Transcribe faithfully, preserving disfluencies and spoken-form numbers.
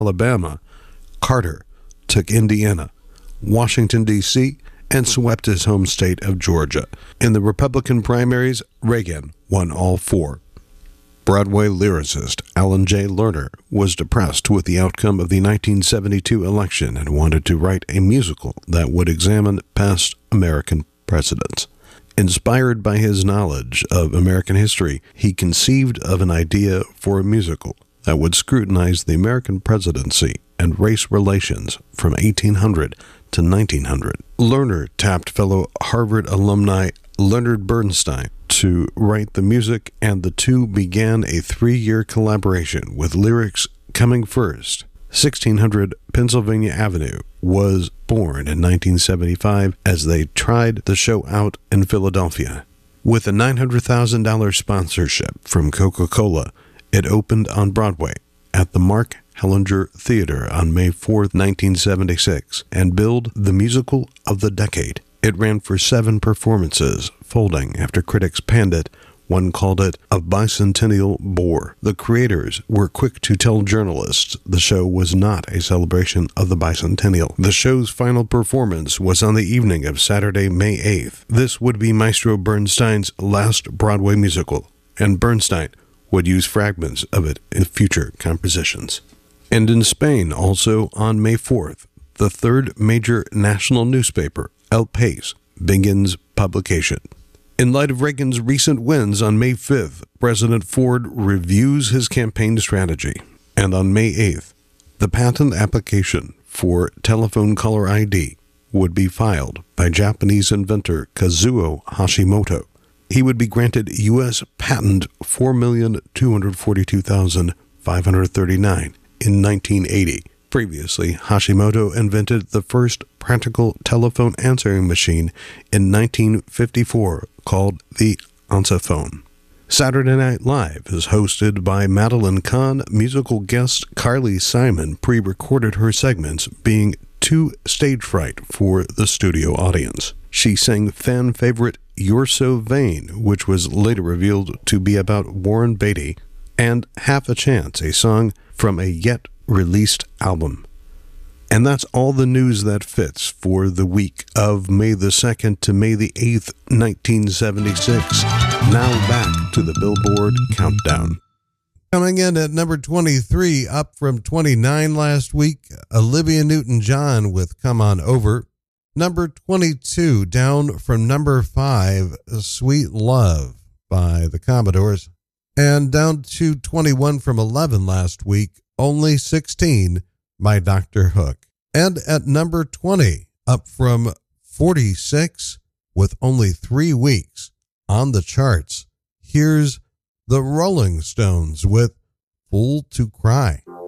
Alabama, Carter took Indiana, Washington, D C, and swept his home state of Georgia. In the Republican primaries, Reagan won all four. Broadway lyricist Alan J. Lerner was depressed with the outcome of the nineteen seventy-two election and wanted to write a musical that would examine past American presidents. Inspired by his knowledge of American history, he conceived of an idea for a musical that would scrutinize the American presidency and race relations from eighteen hundred to nineteen hundred. Lerner tapped fellow Harvard alumni Leonard Bernstein to write the music, and the two began a three-year collaboration with lyrics coming first. sixteen hundred Pennsylvania Avenue was born in nineteen seventy-five as they tried the show out in Philadelphia. With a nine hundred thousand dollars sponsorship from Coca-Cola, it opened on Broadway at the Mark Hellinger Theater on May fourth, nineteen seventy-six, and billed the musical of the decade. It ran for seven performances, folding after critics panned it. One called it a bicentennial bore. The creators were quick to tell journalists the show was not a celebration of the bicentennial. The show's final performance was on the evening of Saturday, May eighth. This would be Maestro Bernstein's last Broadway musical, and Bernstein would use fragments of it in future compositions. And in Spain, also on May fourth, the third major national newspaper, El País, begins publication. In light of Reagan's recent wins on May fifth, President Ford reviews his campaign strategy. And on May eighth, the patent application for telephone caller I D would be filed by Japanese inventor Kazuo Hashimoto. He would be granted U S patent four million two hundred forty-two thousand five hundred thirty-nine in nineteen eighty. Previously, Hashimoto invented the first practical telephone answering machine in nineteen fifty-four called the Onsaphone. Saturday Night Live is hosted by Madeline Kahn. Musical guest Carly Simon pre-recorded her segments, being too stage fright for the studio audience. She sang fan favorite You're So Vain, which was later revealed to be about Warren Beatty, and Half a Chance, a song from a yet released album. And that's all the news that fits for the week of May the second to May the eighth, nineteen seventy-six. Now back to the Billboard Countdown. Coming in at number twenty-three, up from twenty-nine last week, Olivia Newton-John with Come On Over. Number twenty-two, down from number five, Sweet Love by the Commodores. And down to twenty-one from eleven last week, Only sixteen by Doctor Hook. And at number twenty, up from forty-six with only three weeks on the charts, here's the Rolling Stones with Fool to Cry.